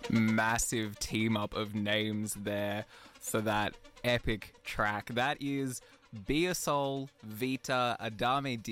Massive team up of names there for that epic track. That is Biasol, Vita, Adame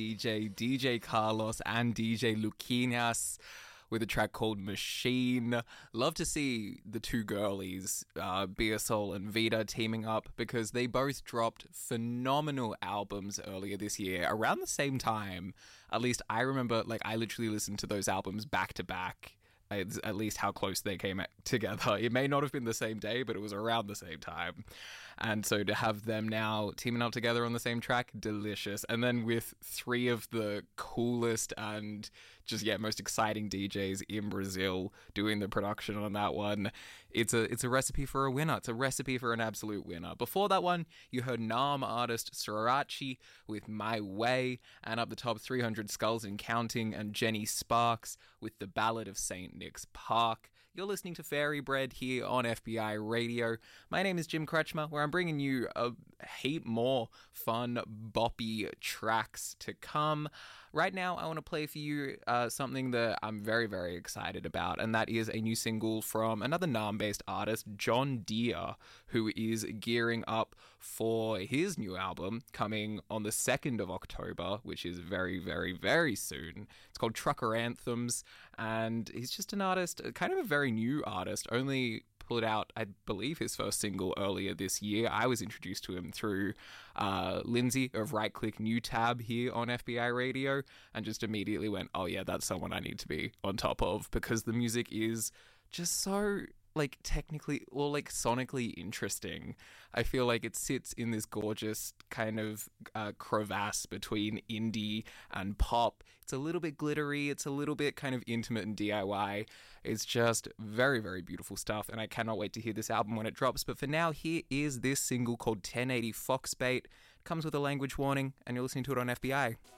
DJ Carlos, and DJ Luquinas with a track called Machine. Love to see the two girlies, Biasol and Vita, teaming up because they both dropped phenomenal albums earlier this year around the same time. At least I remember, I literally listened to those albums back to back. It's at least how close they came together. It may not have been the same day, but it was around the same time. And so to have them now teaming up together on the same track, delicious. And then with three of the coolest and just, most exciting DJs in Brazil doing the production on that one, it's a recipe for a winner. It's a recipe for an absolute winner. Before that one, you heard Nam artist Srirachi with My Way, and up the top, 300 Skulls and Counting and Jenny Sparks with The Ballad of St. Nick's Park. You're listening to Fairy Bread here on FBI Radio. My name is Jim Kretschmer, where I'm bringing you a heap more fun, boppy tracks to come. Right now, I want to play for you something that I'm very, very excited about, and that is a new single from another Nam-based artist, John Deere, who is gearing up for his new album coming on the 2nd of October, which is very, very, very soon. It's called Trucker Anthems, and he's just an artist, kind of a very new artist, only put out, I believe, his first single earlier this year. I was introduced to him through Lindsay of Right Click New Tab here on FBI Radio, and just immediately went, oh yeah, that's someone I need to be on top of, because the music is just so technically or sonically interesting. I feel like it sits in this gorgeous kind of crevasse between indie and pop. It's a little bit glittery, it's a little bit kind of intimate and DIY. It's just very, very beautiful stuff, and I cannot wait to hear this album when it drops. But for now, here is this single called 1080 Foxbait. It comes with a language warning, and you're listening to it on FBI.